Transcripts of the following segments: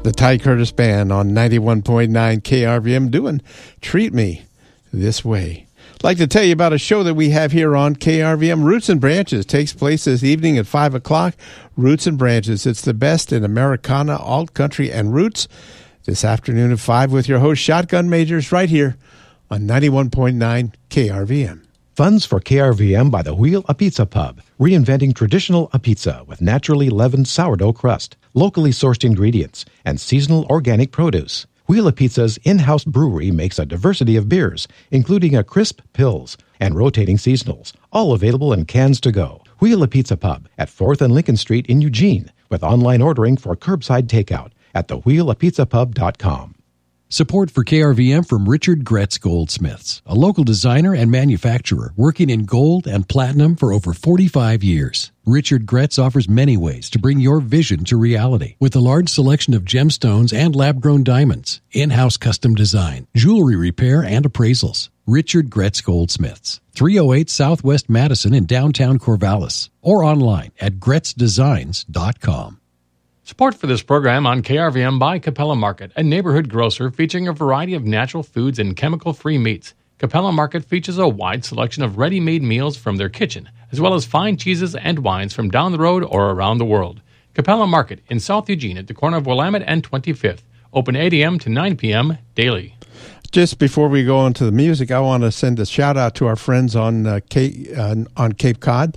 The Ty Curtis Band on 91.9 KRVM doing Treat Me This Way. I'd like to tell you about a show that we have here on KRVM. Roots and Branches takes place this evening at 5 o'clock. Roots and Branches. It's the best in Americana, alt country, and roots. This afternoon at 5 with your host, Shotgun Majors, right here on 91.9 KRVM. Funds for KRVM by the Wheel a Pizza Pub, reinventing traditional a pizza with naturally leavened sourdough crust, locally sourced ingredients, and seasonal organic produce. Wheel a Pizza's in-house brewery makes a diversity of beers, including a crisp pills and rotating seasonals, all available in cans to go. Wheel a Pizza Pub at 4th and Lincoln Street in Eugene, with online ordering for curbside takeout at thewheelapizzapub.com. Support for KRVM from Richard Gretz Goldsmiths, a local designer and manufacturer working in gold and platinum for over 45 years. Richard Gretz offers many ways to bring your vision to reality with a large selection of gemstones and lab-grown diamonds, in-house custom design, jewelry repair, and appraisals. Richard Gretz Goldsmiths, 308 Southwest Madison in downtown Corvallis, or online at gretzdesigns.com. Support for this program on KRVM by Capella Market, a neighborhood grocer featuring a variety of natural foods and chemical-free meats. Capella Market features a wide selection of ready-made meals from their kitchen, as well as fine cheeses and wines from down the road or around the world. Capella Market in South Eugene at the corner of Willamette and 25th. Open 8 a.m. to 9 p.m. daily. Just before we go into the music, I want to send a shout-out to our friends on Cape Cod.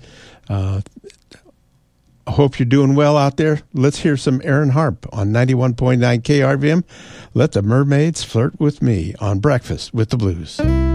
I hope you're doing well out there. Let's hear some Aaron Harp on 91.9 KRVM. Let the Mermaids Flirt with Me on Breakfast with the Blues.